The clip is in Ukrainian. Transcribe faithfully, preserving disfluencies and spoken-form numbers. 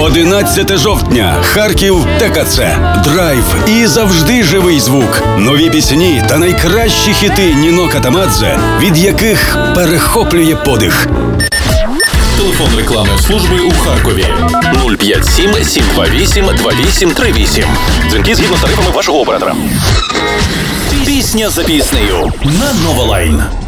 одинадцяте жовтня. Харків ТКЦ. Драйв і завжди живий звук. Нові пісні та найкращі хіти Ніно Катамадзе, від яких перехоплює подих. Телефон рекламної служби у Харкові нуль п'ять сім сім два вісім два вісім три вісім. Дзвінки згідно з тарифами вашого оператора. Пісня за піснею на Новолайн.